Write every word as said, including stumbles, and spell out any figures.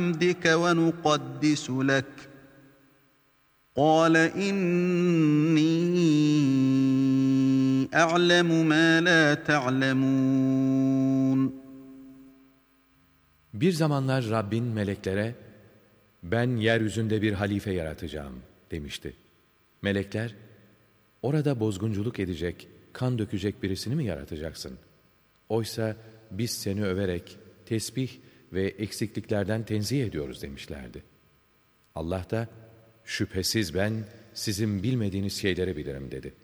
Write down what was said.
بِحَمْدِكَ وَنُقَدِّسُ لَكَ قَالَ إِنِّي أَعْلَمُ مَا لَا تَعْلَمُونَ. Bir zamanlar Rabbin meleklere, ben yeryüzünde bir halife yaratacağım demişti. Melekler, orada bozgunculuk edecek, kan dökecek birisini mi yaratacaksın? Oysa biz seni överek, tesbih ve eksikliklerden tenzih ediyoruz demişlerdi. Allah da, şüphesiz ben sizin bilmediğiniz şeyleri bilirim dedi.